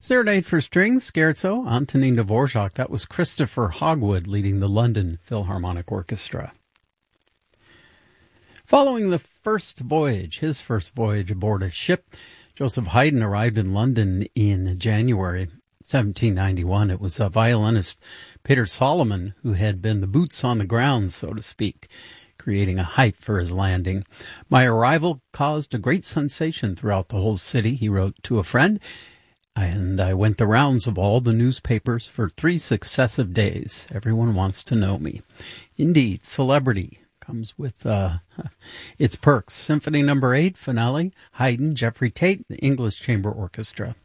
Serenade for Strings, Scherzo, Antonin Dvorak. That was Christopher Hogwood leading the London Philharmonic Orchestra. Following his first voyage aboard a ship, Joseph Haydn arrived in London in January 1791. It was violinist Peter Solomon who had been the boots on the ground, so to speak, creating a hype for his landing. My arrival caused a great sensation throughout the whole city, he wrote to a friend, and I went the rounds of all the newspapers for 3 successive days. Everyone wants to know me. Indeed, celebrity comes with its perks. Symphony No. 8, finale, Haydn, Jeffrey Tate, the English Chamber Orchestra.